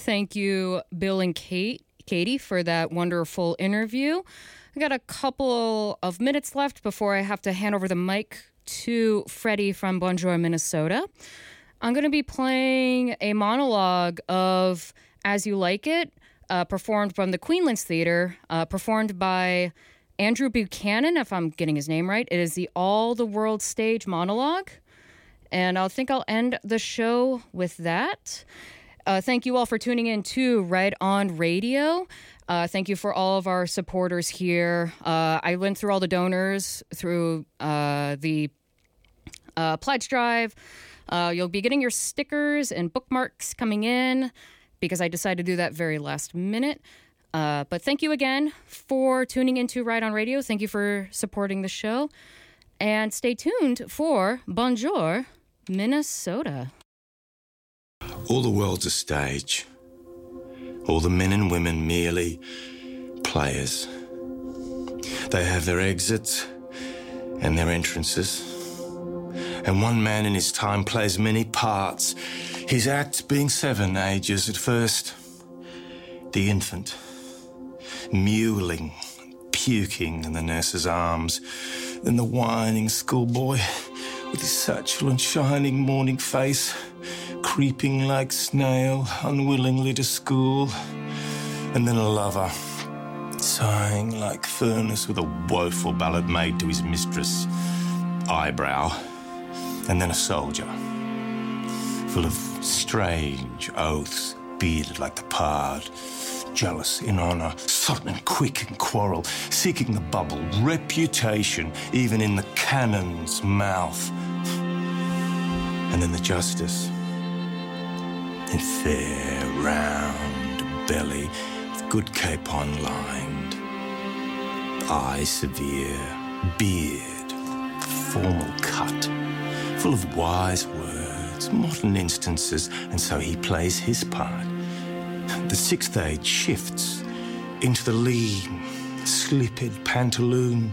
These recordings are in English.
Thank you, Bill and Katie, for that wonderful interview. I got a couple of minutes left before I have to hand over the mic to Freddie from Bonjour, Minnesota. I'm going to be playing a monologue of As You Like It, performed from the Queenlands Theater, performed by Andrew Buchanan, if I'm getting his name right. It is the All the World Stage monologue, and I think I'll end the show with that. Thank you all for tuning in to Right On Radio. Thank you for all of our supporters here. I went through all the donors through the pledge drive. You'll be getting your stickers and bookmarks coming in because I decided to do that very last minute. But thank you again for tuning into Right On Radio. Thank you for supporting the show. And stay tuned for Bonjour, Minnesota. All the world's a stage. All the men and women merely players. They have their exits and their entrances. And one man in his time plays many parts, his acts being 7 ages at first. The infant, mewling, puking in the nurse's arms. Then the whining schoolboy with his satchel and shining morning face, creeping like snail, unwillingly to school. And then a lover, sighing like furnace with a woeful ballad made to his mistress' eyebrow. And then a soldier, full of strange oaths, bearded like the pard, jealous in honour, sudden and quick in quarrel, seeking the bubble, reputation, even in the cannon's mouth. And then the justice, in fair, round belly, with good capon lined, eye severe, beard, formal cut, full of wise words, modern instances, and so he plays his part. The 6th age shifts into the lean, slippered pantaloon,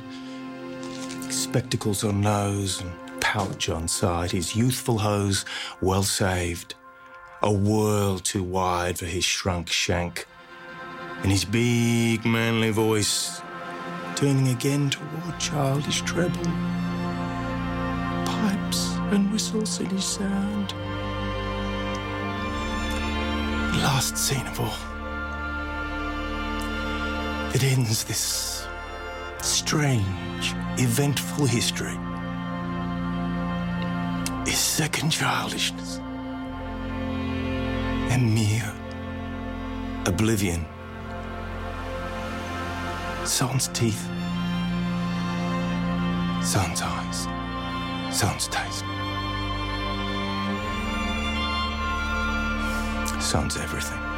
spectacles on nose and pouch on side, his youthful hose well saved, a world too wide for his shrunk shank, and his big manly voice turning again toward childish treble, pipes and whistles in his sound. Last scene of all, it ends this strange, eventful history. Is second childishness and mere oblivion. Son's teeth, son's eyes, son's taste, son's everything.